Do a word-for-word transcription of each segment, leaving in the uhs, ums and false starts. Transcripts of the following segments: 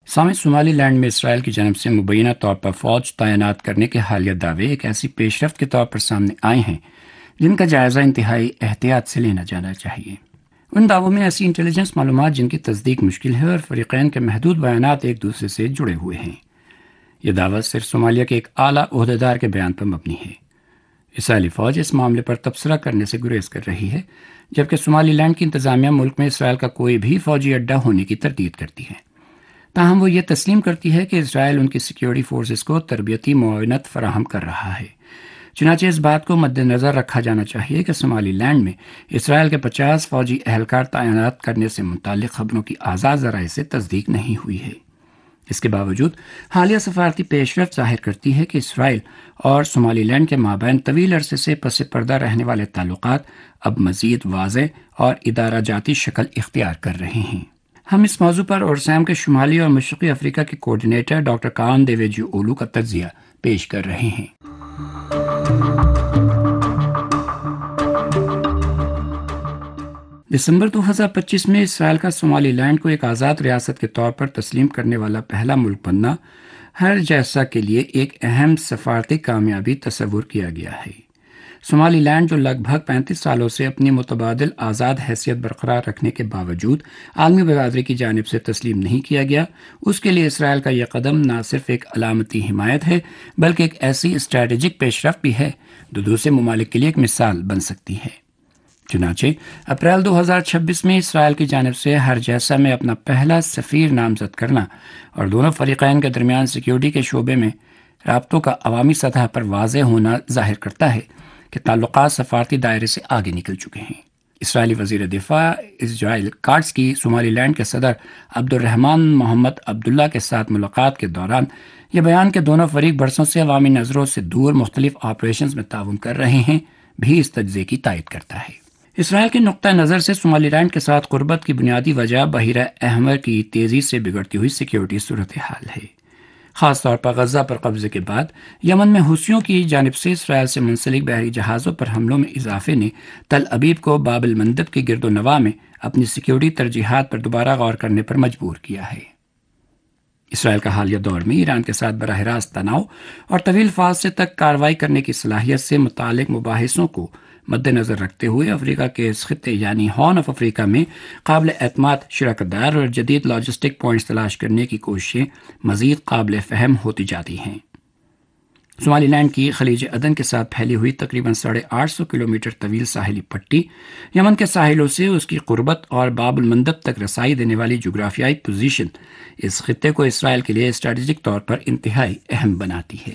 سامع، صومالی land میں اسرائیل کی جانب سے مبینہ طور پر فوج تعینات کرنے کے حالیہ دعوے ایک ایسی پیش رفت کے طور پر سامنے آئے ہیں جن کا جائزہ انتہائی احتیاط سے لینا جانا چاہیے۔ ان دعووں میں ایسی انٹیلیجنس معلومات جن کی تصدیق مشکل ہے اور فریقین کے محدود بیانات ایک دوسرے سے جڑے ہوئے ہیں۔ یہ دعویٰ صرف صومالیہ کے ایک اعلیٰ عہدیدار کے بیان پر مبنی ہے۔ اسرائیلی فوج اس معاملے پر تبصرہ کرنے سے گریز کر رہی ہے، جبکہ صومالی لینڈ کی انتظامیہ ملک میں اسرائیل کا کوئی بھی فوجی اڈہ ہونے کی تردید کرتی ہے۔ تاہم وہ یہ تسلیم کرتی ہے کہ اسرائیل ان کی سیکیورٹی فورسز کو تربیتی معاونت فراہم کر رہا ہے۔ چنانچہ اس بات کو مد نظر رکھا جانا چاہیے کہ صومالی لینڈ میں اسرائیل کے پچاس فوجی اہلکار تعینات کرنے سے متعلق خبروں کی آزاد ذرائع سے تصدیق نہیں ہوئی ہے۔ اس کے باوجود حالیہ سفارتی پیش رفت ظاہر کرتی ہے کہ اسرائیل اور صومالی لینڈ کے مابین طویل عرصے سے پس پردہ رہنے والے تعلقات اب مزید واضح اور ادارہ جاتی شکل اختیار کر رہے ہیں۔ ہم اس موضوع پر اورسام کے شمالی اور مشرقی افریقہ کے کوارڈینیٹر ڈاکٹر کان دیویجی اولو کا تجزیہ پیش کر رہے ہیں۔ دسمبر دو ہزار پچیس میں اسرائیل کا صومالی لینڈ کو ایک آزاد ریاست کے طور پر تسلیم کرنے والا پہلا ملک بننا ہر جیسا کے لیے ایک اہم سفارتی کامیابی تصور کیا گیا ہے۔ صومالی لینڈ، جو لگ بھگ پینتیس سالوں سے اپنی متبادل آزاد حیثیت برقرار رکھنے کے باوجود عالمی برادری کی جانب سے تسلیم نہیں کیا گیا، اس کے لیے اسرائیل کا یہ قدم نہ صرف ایک علامتی حمایت ہے بلکہ ایک ایسی اسٹریٹجک پیش رفت بھی ہے جو دوسرے ممالک کے لیے ایک مثال بن سکتی ہے۔ چنانچہ اپریل دو ہزار چھبیس میں اسرائیل کی جانب سے ہر جیسا میں اپنا پہلا سفیر نامزد کرنا اور دونوں فریقین کے درمیان سیکیورٹی کے شعبے میں رابطوں کا عوامی سطح پر واضح ہونا ظاہر کرتا ہے کہ تعلقات سفارتی دائرے سے آگے نکل چکے ہیں۔ اسرائیلی وزیر دفاع اسرائیل کاٹز کی صومالی لینڈ کے صدر عبد الرحمن محمد عبداللہ کے ساتھ ملاقات کے دوران یہ بیان کہ دونوں فریق برسوں سے عوامی نظروں سے دور مختلف آپریشنز میں تعاون کر رہے ہیں بھی اس تجزیے کی تائید کرتا ہے۔ اسرائیل کے نقطہ نظر سے صومالی لینڈ کے ساتھ قربت کی بنیادی وجہ بحیرہ احمر کی تیزی سے بگڑتی ہوئی سیکیورٹی صورتحال ہے۔ خاص طور پر غزہ پر قبضے کے بعد یمن میں حوثیوں کی جانب سے اسرائیل سے منسلک بحری جہازوں پر حملوں میں اضافے نے تل ابیب کو باب المندب کی گرد و نواح میں اپنی سیکیورٹی ترجیحات پر دوبارہ غور کرنے پر مجبور کیا ہے۔ اسرائیل کا حالیہ دور میں ایران کے ساتھ براہ راست تناؤ اور طویل فاصلے تک کارروائی کرنے کی صلاحیت سے متعلق مباحثوں کو مد نظر رکھتے ہوئے افریقہ کے اس خطے یعنی ہارن آف افریقہ میں قابل اعتماد شراکت دار اور جدید لاجسٹک پوائنٹس تلاش کرنے کی کوششیں مزید قابل فہم ہوتی جاتی ہیں۔ صومالی لینڈ کی خلیج عدن کے ساتھ پھیلی ہوئی تقریباً ساڑھے آٹھ سو کلومیٹر طویل ساحلی پٹی، یمن کے ساحلوں سے اس کی قربت اور باب المندب تک رسائی دینے والی جغرافیائی پوزیشن اس خطے کو اسرائیل کے لیے اسٹریٹجک طور پر انتہائی اہم بناتی ہے۔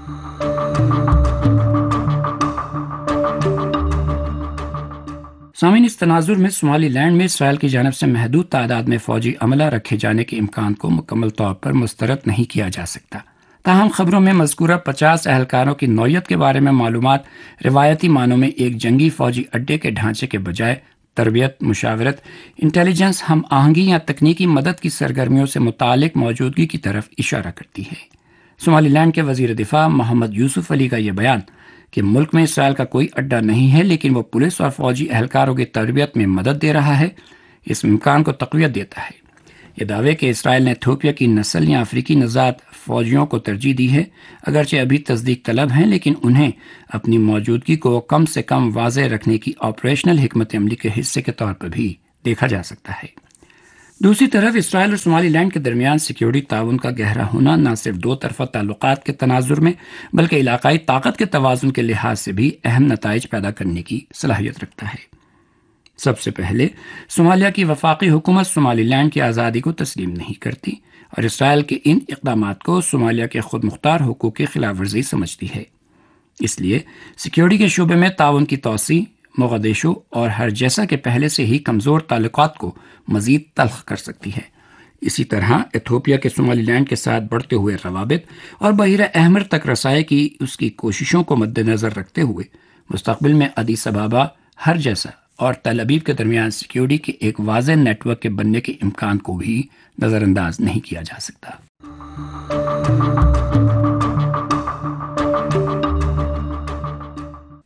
سامعین، اس تناظر میں صومالی لینڈ میں اسرائیل کی جانب سے محدود تعداد میں فوجی عملہ رکھے جانے کے امکان کو مکمل طور پر مسترد نہیں کیا جا سکتا۔ تاہم خبروں میں مذکورہ پچاس اہلکاروں کی نوعیت کے بارے میں معلومات روایتی معنوں میں ایک جنگی فوجی اڈے کے ڈھانچے کے بجائے تربیت، مشاورت، انٹیلیجنس، ہم آہنگی یا تکنیکی مدد کی سرگرمیوں سے متعلق موجودگی کی طرف اشارہ کرتی ہے۔ صومالی لینڈ کے وزیر دفاع محمد یوسف علی کا یہ بیان کہ ملک میں اسرائیل کا کوئی اڈہ نہیں ہے لیکن وہ پولیس اور فوجی اہلکاروں کی تربیت میں مدد دے رہا ہے، اس امکان کو تقویت دیتا ہے۔ یہ دعوے کہ اسرائیل نے ایتھوپیا کی نسل یا افریقی نژاد فوجیوں کو ترجیح دی ہے اگرچہ ابھی تصدیق طلب ہیں، لیکن انہیں اپنی موجودگی کو کم سے کم واضح رکھنے کی آپریشنل حکمت عملی کے حصے کے طور پر بھی دیکھا جا سکتا ہے۔ دوسری طرف اسرائیل اور صومالی لینڈ کے درمیان سیکیورٹی تعاون کا گہرا ہونا نہ صرف دو طرفہ تعلقات کے تناظر میں بلکہ علاقائی طاقت کے توازن کے لحاظ سے بھی اہم نتائج پیدا کرنے کی صلاحیت رکھتا ہے۔ سب سے پہلے صومالیہ کی وفاقی حکومت صومالی لینڈ کی آزادی کو تسلیم نہیں کرتی اور اسرائیل کے ان اقدامات کو صومالیہ کے خود مختار حقوق کی خلاف ورزی سمجھتی ہے۔ اس لیے سیکیورٹی کے شعبے میں تعاون کی توسیع موغادیشو اور ہر جیسا کے پہلے سے ہی کمزور تعلقات کو مزید تلخ کر سکتی ہے۔ اسی طرح ایتھوپیا کے صومالی لینڈ کے ساتھ بڑھتے ہوئے روابط اور بحیرہ احمر تک رسائی کی اس کی کوششوں کو مد نظر رکھتے ہوئے مستقبل میں ادیس ابابا، ہر جیسا اور تل ابیب کے درمیان سیکیورٹی کے ایک واضح نیٹ ورک کے بننے کے امکان کو بھی نظر انداز نہیں کیا جا سکتا۔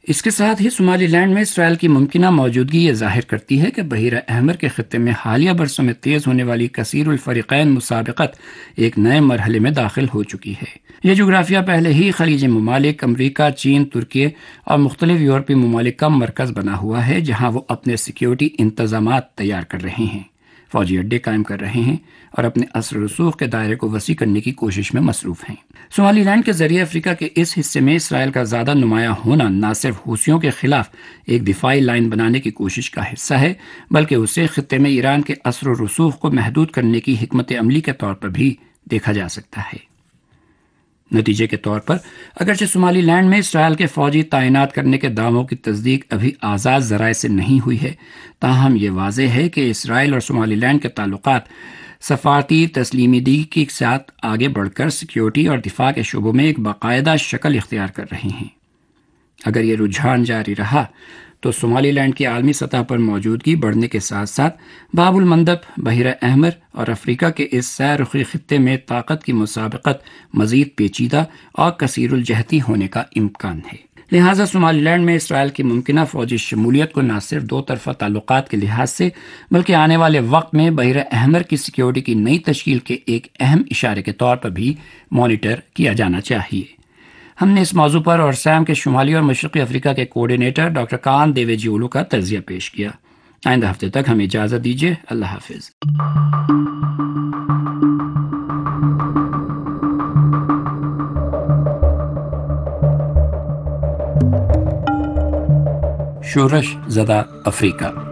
اس کے ساتھ ہی صومالی لینڈ میں اسرائیل کی ممکنہ موجودگی یہ ظاہر کرتی ہے کہ بحیرہ احمر کے خطے میں حالیہ برسوں میں تیز ہونے والی کثیر الفریقین مسابقت ایک نئے مرحلے میں داخل ہو چکی ہے۔ یہ جغرافیہ پہلے ہی خلیجی ممالک، امریکہ، چین، ترکی اور مختلف یورپی ممالک کا مرکز بنا ہوا ہے، جہاں وہ اپنے سیکیورٹی انتظامات تیار کر رہے ہیں، فوجی اڈے قائم کر رہے ہیں اور اپنے اثر و رسوخ کے دائرے کو وسیع کرنے کی کوشش میں مصروف ہیں۔ صومالی لینڈ کے ذریعے افریقہ کے اس حصے میں اسرائیل کا زیادہ نمایاں ہونا نہ صرف حوثیوں کے خلاف ایک دفاعی لائن بنانے کی کوشش کا حصہ ہے، بلکہ اسے خطے میں ایران کے اثر و رسوخ کو محدود کرنے کی حکمت عملی کے طور پر بھی دیکھا جا سکتا ہے۔ نتیجے کے طور پر اگرچہ صومالی لینڈ میں اسرائیل کے فوجی تعینات کرنے کے دعووں کی تصدیق ابھی آزاد ذرائع سے نہیں ہوئی ہے، تاہم یہ واضح ہے کہ اسرائیل اور صومالی لینڈ کے تعلقات سفارتی تسلیمیدگی کے ساتھ آگے بڑھ کر سیکیورٹی اور دفاع کے شعبوں میں ایک باقاعدہ شکل اختیار کر رہے ہیں۔ اگر یہ رجحان جاری رہا تو صومالی لینڈ کی عالمی سطح پر موجودگی بڑھنے کے ساتھ ساتھ باب المندب، بحیرہ احمر اور افریقہ کے اس سہ رخی خطے میں طاقت کی مسابقت مزید پیچیدہ اور کثیر الجہتی ہونے کا امکان ہے۔ لہٰذا صومالی لینڈ میں اسرائیل کی ممکنہ فوجی شمولیت کو نہ صرف دو طرفہ تعلقات کے لحاظ سے بلکہ آنے والے وقت میں بحیرہ احمر کی سیکیورٹی کی نئی تشکیل کے ایک اہم اشارے کے طور پر بھی مانیٹر کیا جانا چاہیے۔ ہم نے اس موضوع پر اور سام کے شمالی اور مشرقی افریقہ کے کوارڈینیٹر ڈاکٹر کان دیویجیولو کا تجزیہ پیش کیا۔ آئندہ ہفتے تک ہمیں اجازت دیجیے۔ اللہ حافظ۔ شورش زدہ افریقہ۔